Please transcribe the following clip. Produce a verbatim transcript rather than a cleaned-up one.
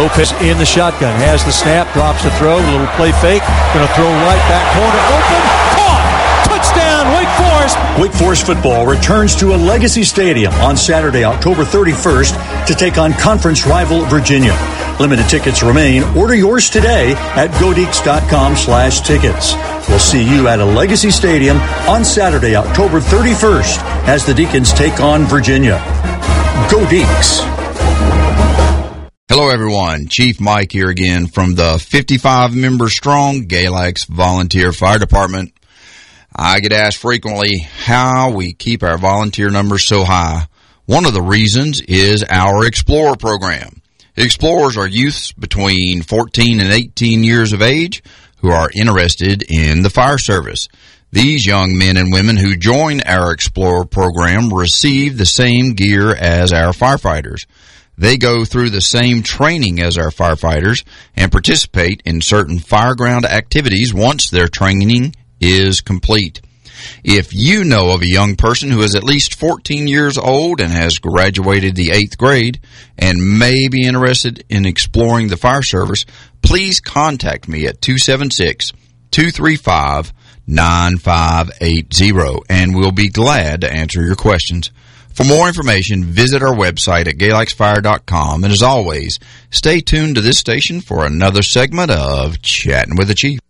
Lopez in the shotgun, has the snap, drops the throw, a little play fake, going to throw right back corner, open, caught, touchdown, Wake Forest. Wake Forest football returns to Allegacy Stadium on Saturday, October thirty-first to take on conference rival Virginia. Limited tickets remain. Order yours today at godeeks.com slash tickets. We'll see you at Allegacy Stadium on Saturday, October thirty-first as the Deacons take on Virginia. Go Deeks. Hello, everyone. Chief Mike here again from the fifty-five member strong Galax Volunteer Fire Department. I get asked frequently how we keep our volunteer numbers so high. One of the reasons is our Explorer program. Explorers are youths between fourteen and eighteen years of age who are interested in the fire service. These young men and women who join our Explorer program receive the same gear as our firefighters. They go through the same training as our firefighters and participate in certain fireground activities once their training is complete. If you know of a young person who is at least fourteen years old and has graduated the eighth grade and may be interested in exploring the fire service, please contact me at two seven six, two three five, nine five eight zero, and we'll be glad to answer your questions. For more information, visit our website at galax fire dot com, and as always, stay tuned to this station for another segment of Chatting with the Chief.